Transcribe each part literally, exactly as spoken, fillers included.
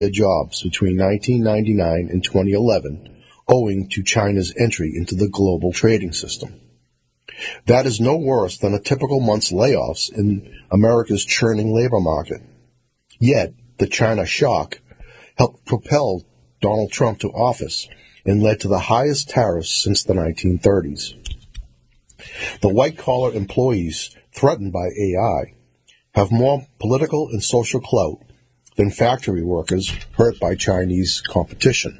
jobs between nineteen ninety-nine and twenty eleven, owing to China's entry into the global trading system. That is no worse than a typical month's layoffs in America's churning labor market. Yet, the China shock helped propel Donald Trump to office and led to the highest tariffs since the nineteen thirties. The white-collar employees threatened by A I have more political and social clout than factory workers hurt by Chinese competition.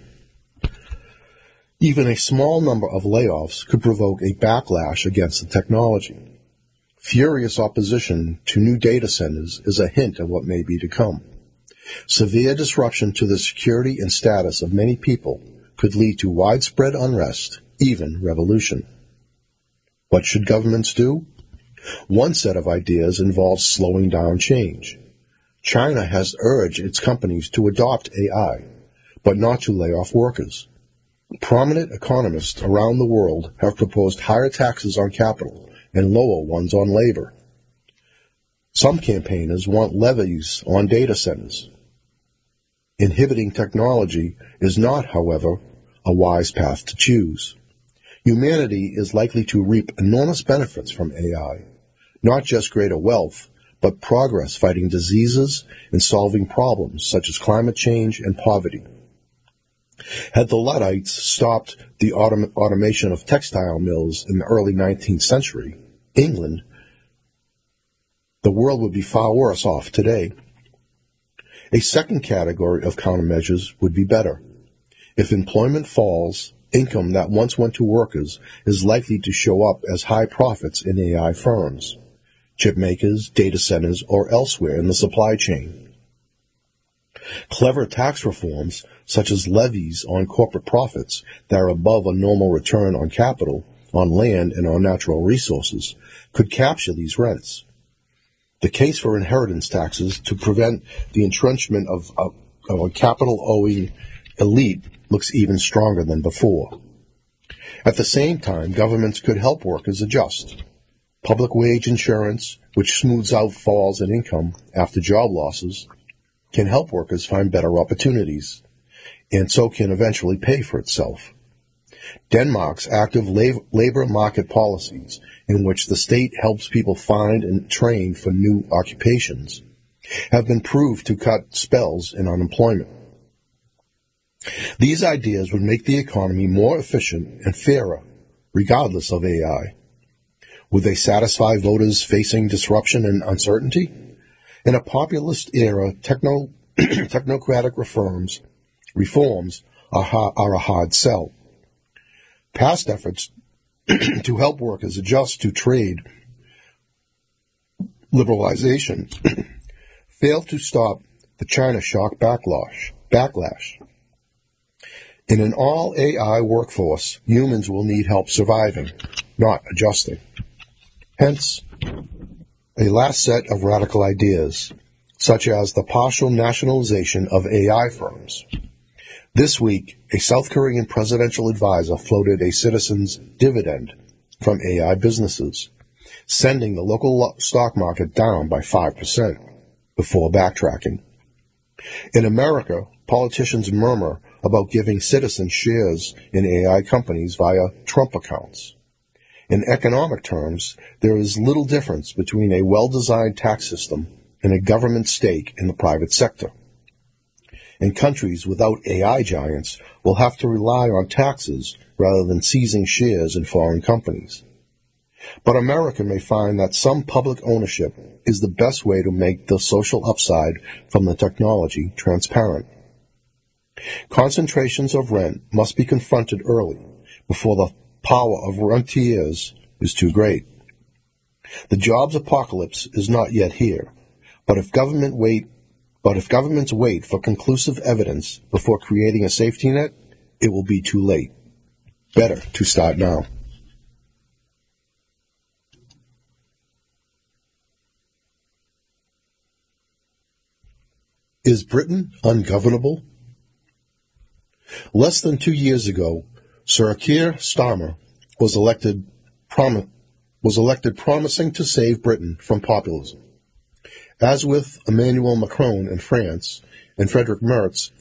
Even a small number of layoffs could provoke a backlash against the technology. Furious opposition to new data centers is a hint of what may be to come. Severe disruption to the security and status of many people could lead to widespread unrest, even revolution. What should governments do? One set of ideas involves slowing down change. China has urged its companies to adopt A I, but not to lay off workers. Prominent economists around the world have proposed higher taxes on capital and lower ones on labor. Some campaigners want levies on data centers. Inhibiting technology is not, however, a wise path to choose. Humanity is likely to reap enormous benefits from A I, not just greater wealth, but progress fighting diseases and solving problems such as climate change and poverty. Had the Luddites stopped the autom- automation of textile mills in the early nineteenth century, England, the world would be far worse off today. A second category of countermeasures would be better. If employment falls, income that once went to workers is likely to show up as high profits in A I firms, chip makers, data centers, or elsewhere in the supply chain. Clever tax reforms, such as levies on corporate profits that are above a normal return on capital, on land, and on natural resources, could capture these rents. The case for inheritance taxes to prevent the entrenchment of, of, of a capital-owing elite looks even stronger than before. At the same time, governments could help workers adjust. Public wage insurance, which smooths out falls in income after job losses, can help workers find better opportunities, and so can eventually pay for itself. Denmark's active labor market policies, in which the state helps people find and train for new occupations, have been proved to cut spells in unemployment. These ideas would make the economy more efficient and fairer, regardless of A I. Would they satisfy voters facing disruption and uncertainty? In a populist era, techno, technocratic reforms, reforms are, ha- are a hard sell. Past efforts to help workers adjust to trade liberalization failed to stop the China shock backlash. backlash. In an all-A I workforce, humans will need help surviving, not adjusting. Hence, a last set of radical ideas, such as the partial nationalization of A I firms. This week, a South Korean presidential advisor floated a citizen's dividend from A I businesses, sending the local stock market down by five percent before backtracking. In America, politicians murmur about giving citizens shares in A I companies via Trump accounts. In economic terms, there is little difference between a well-designed tax system and a government stake in the private sector. And countries without A I giants will have to rely on taxes rather than seizing shares in foreign companies. But America may find that some public ownership is the best way to make the social upside from the technology transparent. Concentrations of rent must be confronted early before the power of rentiers is too great. The jobs apocalypse is not yet here, but if government wait But if governments wait for conclusive evidence before creating a safety net, it will be too late. Better to start now. Is Britain ungovernable? Less than two years ago, Sir Keir Starmer was elected, prom- was elected promising to save Britain from populism. As with Emmanuel Macron in France and Frederick Merz